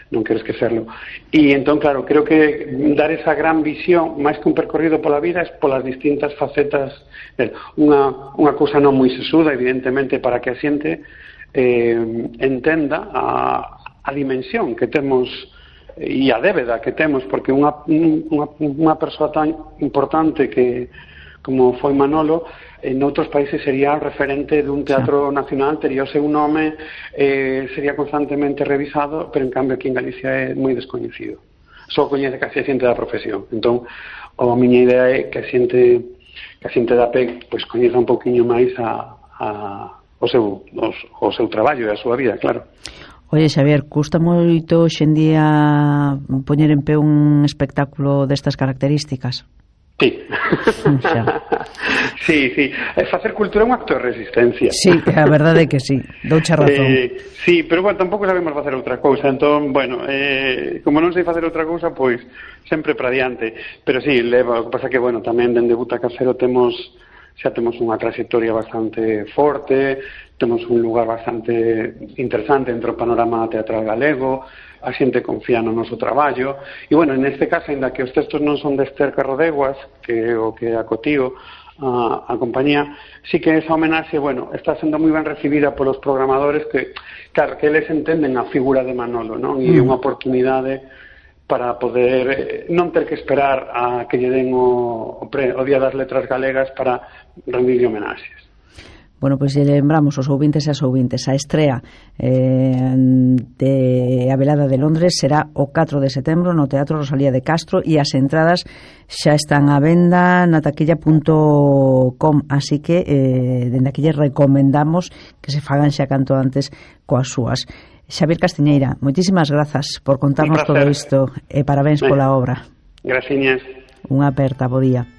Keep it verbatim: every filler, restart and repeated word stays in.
non quero esquecerlo. E entón, claro, creo que dar esa gran visión, máis que un percorrido pola vida, é polas distintas facetas. Unha, unha cousa non moi sesuda, evidentemente, para que a xente eh, entenda a, a dimensión que temos e a débeda que temos, porque unha, unha, unha persoa tan importante que como foi Manolo, en outros países sería referente dun teatro nacional, tería o seu nome, eh, sería constantemente revisado, pero en cambio aquí en Galicia é moi descoñecido. Só coñece casi a xente da profesión. Entón, a miña idea é que a xente que a xente da P E C pois, coñeza un pouquiño máis a, a, o, seu, os, o seu traballo e a súa vida, claro. Oye, Xavier, custa moito xendía poñer en pé un espectáculo destas características? Sí. sí, sí. Facer cultura é un acto de resistencia. Sí, a verdade é que sí. Doucha razón. Eh, sí, pero bueno, tampouco sabemos facer outra cousa. Entón, bueno, eh, como non sei facer outra cousa, pois sempre para diante. Pero sí, leva, o que pasa que, bueno, tamén dende Butaca Cero temos xa temos unha trayectoria bastante forte, temos un lugar bastante interesante dentro do panorama teatral galego, a xente confía no noso traballo, e, bueno, neste caso, ainda que os textos non son de Esther Carrodeguas, que é o que acotío a, a compañía, sí que esa homenaxe, bueno, está sendo moi ben recibida polos programadores que, claro, que eles entenden a figura de Manolo, non? E unha oportunidade para poder non ter que esperar a que lle den o, o, pre, o Día das Letras Galegas para rendirlle homenaxes. Bueno, pois pues, lembramos os ouvintes e as ouvintes, a estrea eh, de A Velada de Londres será o catro de setembro no Teatro Rosalía de Castro e as entradas xa están á venda na taquilla punto com, así que eh, dende aquí lle recomendamos que se fagan xa canto antes coas súas. Xavier Castiñeira, moitísimas grazas por contarnos todo isto e parabéns pola obra. Graciñas. Unha aperta, bo día.